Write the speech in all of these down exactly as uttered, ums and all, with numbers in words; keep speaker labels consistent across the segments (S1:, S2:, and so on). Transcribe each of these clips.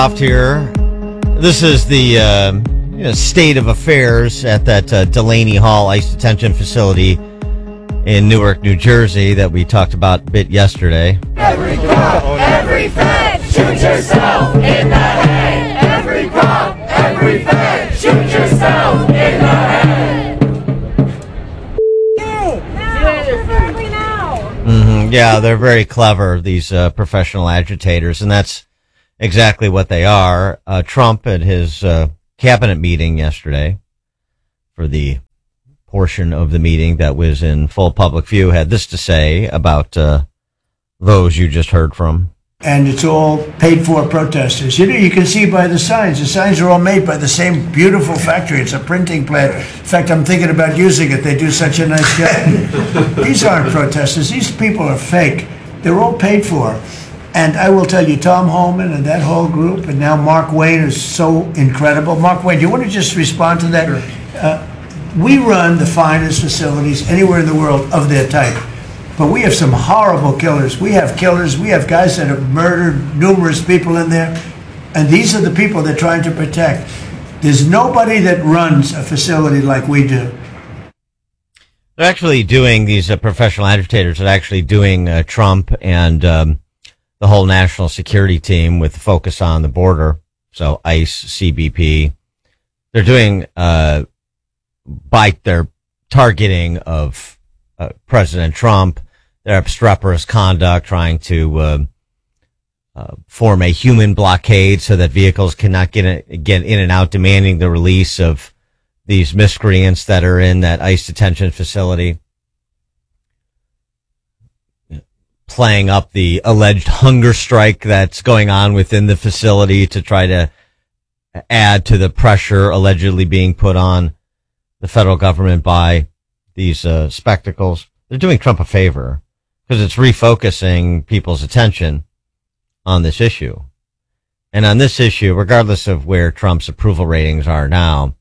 S1: Off here. This is the uh, you know, state of affairs at that uh, Delaney Hall ICE detention facility in Newark, New Jersey that we talked about a bit yesterday.
S2: Every cop, every fed, shoot yourself in the head. Every cop, every fed, shoot yourself in the head.
S1: Mm-hmm. Yeah, they're very clever, these uh, professional agitators, and that's exactly what they are. Uh, Trump at his uh, cabinet meeting yesterday, for the portion of the meeting that was in full public view, had this to say about uh, those you just heard from.
S3: And it's all paid for protesters. You know, you can see by the signs. The signs are all made by the same beautiful factory. It's a printing plant. In fact, I'm thinking about using it. They do such a nice job. These aren't protesters. These people are fake. They're all paid for. And I will tell you, Tom Holman and that whole group, and now Mark Wayne is so incredible. Mark Wayne, do you want to just respond to that? Sure. Uh, we run the finest facilities anywhere in the world of their type. But we have some horrible killers. We have killers. We have guys that have murdered numerous people in there. And these are the people they're trying to protect. There's nobody that runs a facility like we do.
S1: They're actually doing, these uh, professional agitators are actually doing uh, Trump and um, the whole national security team with focus on the border. So ICE, C B P. They're doing, uh, by their targeting of uh, President Trump, their obstreperous conduct, trying to uh, uh, form a human blockade so that vehicles cannot get in, get in and out, demanding the release of these miscreants that are in that ICE detention facility. Playing up the alleged hunger strike that's going on within the facility to try to add to the pressure allegedly being put on the federal government by these uh, spectacles. They're doing Trump a favor because it's refocusing people's attention on this issue. And on this issue, regardless of where Trump's approval ratings are now,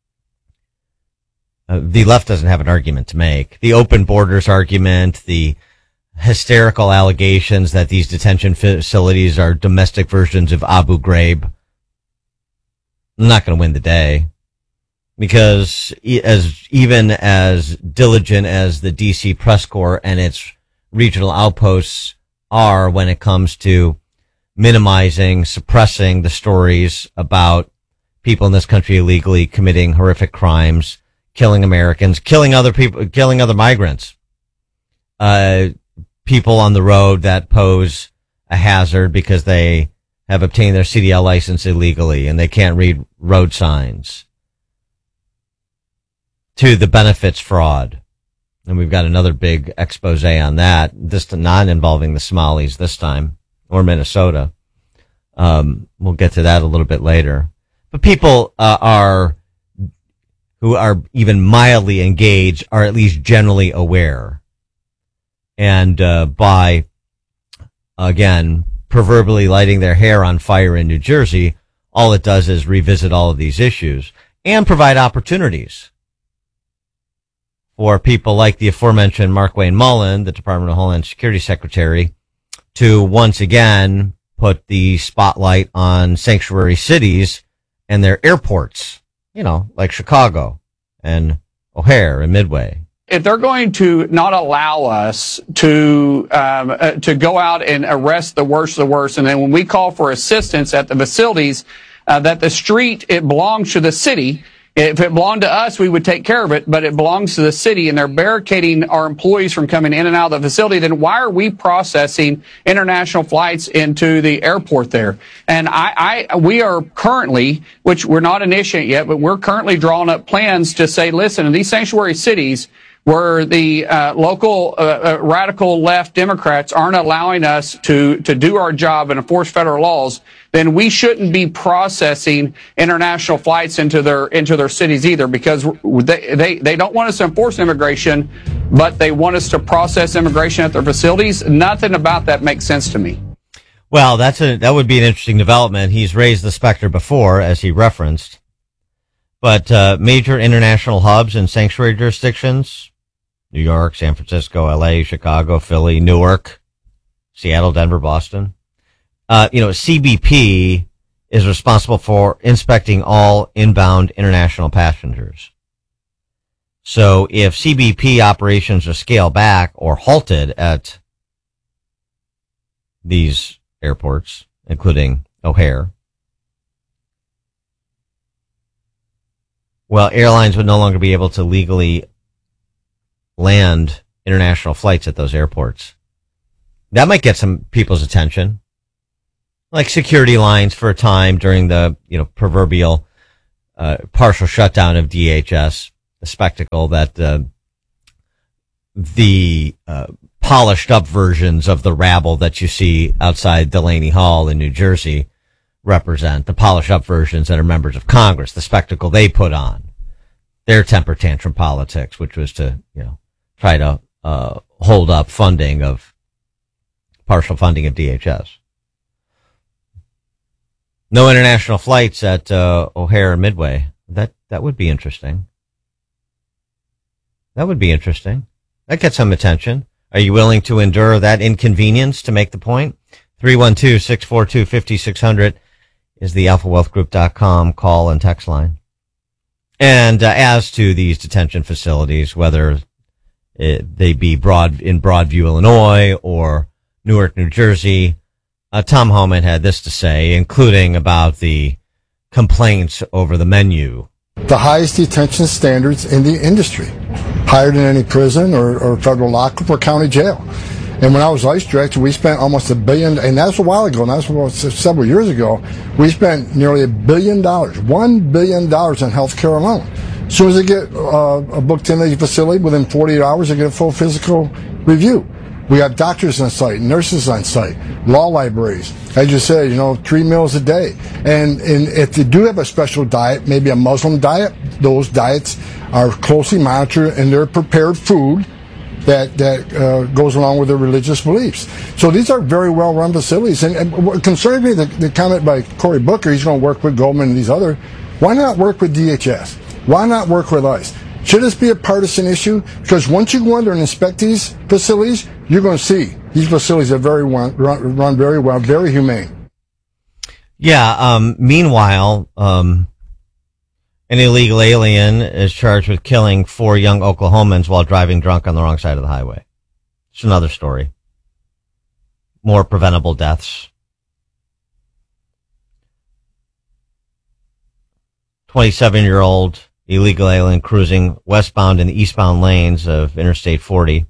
S1: uh, the left doesn't have an argument to make. The open borders argument, the hysterical allegations that these detention facilities are domestic versions of Abu Ghraib. I'm not going to win the day because as even as diligent as the D C press corps and its regional outposts are when it comes to minimizing, suppressing the stories about people in this country illegally committing horrific crimes, killing Americans, killing other people, killing other migrants, uh, people on the road that pose a hazard because they have obtained their C D L license illegally and they can't read road signs, to the benefits fraud. And we've got another big expose on that, this not involving the Somalis this time, or Minnesota. Um, we'll get to that a little bit later. But people uh, are, who are even mildly engaged, are at least generally aware. And uh, by, again, proverbially lighting their hair on fire in New Jersey, all it does is revisit all of these issues and provide opportunities for people like the aforementioned Mark Wayne Mullen, the Department of Homeland Security Secretary, to once again put the spotlight on sanctuary cities and their airports, you know, like Chicago and O'Hare and Midway.
S4: If they're going to not allow us to um, uh, to go out and arrest the worst of the worst, and then when we call for assistance at the facilities, uh, that the street, it belongs to the city. If it belonged to us, we would take care of it, but it belongs to the city, and they're barricading our employees from coming in and out of the facility, then why are we processing international flights into the airport there? And I, I, we are currently, which we're not initiating yet, but we're currently drawing up plans to say, listen, in these sanctuary cities, where the uh, local uh, uh, radical left Democrats aren't allowing us to to do our job and enforce federal laws, then we shouldn't be processing international flights into their into their cities either, because they they, they don't want us to enforce immigration, but they want us to process immigration at their facilities. Nothing about that makes sense to me.
S1: Well, that's a that would be an interesting development. He's raised the specter before, as he referenced, but uh, major international hubs and sanctuary jurisdictions. New York, San Francisco, L A, Chicago, Philly, Newark, Seattle, Denver, Boston. Uh, you know, C B P is responsible for inspecting all inbound international passengers. So if C B P operations are scaled back or halted at these airports, including O'Hare, well, airlines would no longer be able to legally land international flights at those airports. That might get some people's attention, like security lines for a time during the, you know, proverbial uh, partial shutdown of D H S, the spectacle that uh, the uh, polished up versions of the rabble that you see outside Delaney Hall in New Jersey represent, the polished up versions that are members of Congress, the spectacle they put on, their temper tantrum politics, which was to, you know, try to uh, hold up funding of partial funding of D H S. No international flights at uh, O'Hare and Midway. That that would be interesting. That would be interesting. That gets some attention. Are you willing to endure that inconvenience to make the point? three one two, six four two, five six zero zero is the alpha wealth group dot com call and text line. And uh, as to these detention facilities, whether it, they be broad in Broadview, Illinois, or Newark, New Jersey, uh, Tom Homan had this to say, including about the complaints over the menu.
S5: The highest detention standards in the industry, higher than any prison or, or federal lockup or county jail. And when I was ICE director, we spent almost a billion, and that was a while ago, and that was several years ago, we spent nearly a billion dollars, one billion dollars on health care alone. As soon as they get uh, booked in the facility, within forty-eight hours, they get a full physical review. We have doctors on site, nurses on site, law libraries. As you said, you know, three meals a day. And, and if they do have a special diet, maybe a Muslim diet, those diets are closely monitored, and they're prepared food that that uh, goes along with their religious beliefs. So these are very well-run facilities. And, and what concerns me, the, the comment by Cory Booker, he's going to work with Goldman and these other, why not work with D H S? Why not work with ICE? Should this be a partisan issue? Because once you go under and inspect these facilities, you're going to see these facilities are very run, run very well, very humane.
S1: Yeah. Um, meanwhile, um, an illegal alien is charged with killing four young Oklahomans while driving drunk on the wrong side of the highway. It's another story. More preventable deaths. twenty-seven-year-old illegal alien cruising westbound in the eastbound lanes of Interstate forty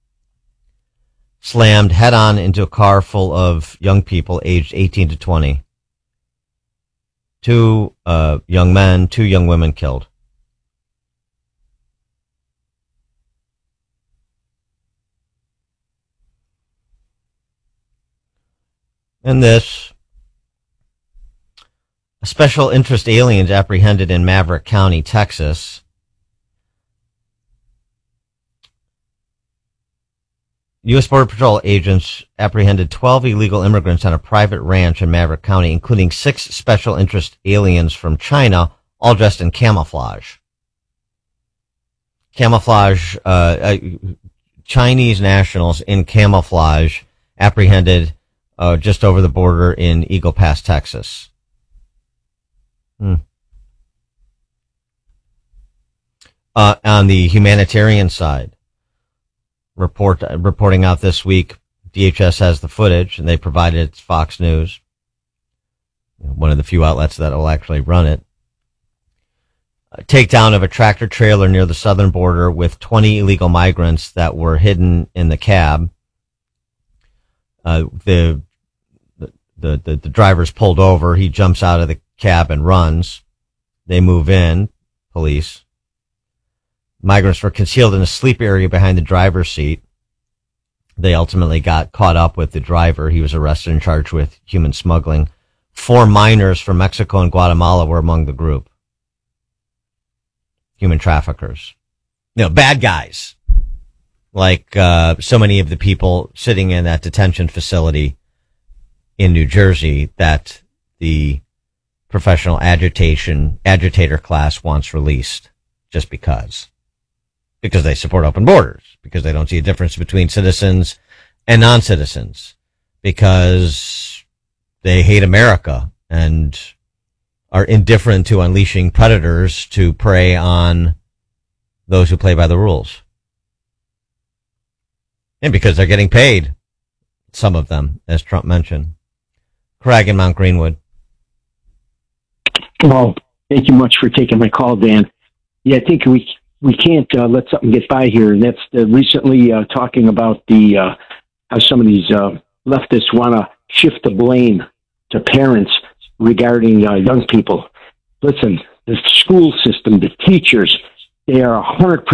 S1: slammed head-on into a car full of young people aged eighteen to twenty. Two uh, young men, two young women killed. And this, special interest aliens apprehended in Maverick County, Texas. U S Border Patrol agents apprehended twelve illegal immigrants on a private ranch in Maverick County, including six special interest aliens from China, all dressed in camouflage. Camouflage, uh, uh Chinese nationals in camouflage apprehended uh, just over the border in Eagle Pass, Texas. Hmm. Uh, on the humanitarian side, report uh, reporting out this week, D H S has the footage, and they provided it to Fox News, you know, one of the few outlets that will actually run it. A takedown of a tractor trailer near the southern border with twenty illegal migrants that were hidden in the cab. Uh, the, the the the driver's pulled over. He jumps out of the cab and runs. They move in, police. Migrants were concealed in a sleep area behind the driver's seat. They ultimately got caught up with the driver. He was arrested and charged with human smuggling. Four minors from Mexico and Guatemala were among the group. Human traffickers. You know, bad guys. Like uh, so many of the people sitting in that detention facility in New Jersey that the professional agitation agitator class wants released just because. Because they support open borders, because they don't see a difference between citizens and non-citizens, because they hate America and are indifferent to unleashing predators to prey on those who play by the rules. And because they're getting paid, some of them, as Trump mentioned. Craig in Mount Greenwood.
S6: Well, thank you much for taking my call, Dan. Yeah, I think we we can't uh, let something get by here, and that's the recently uh, talking about the uh, how some of these uh, leftists want to shift the blame to parents regarding uh, young people. Listen, the school system, the teachers, they are one hundred percent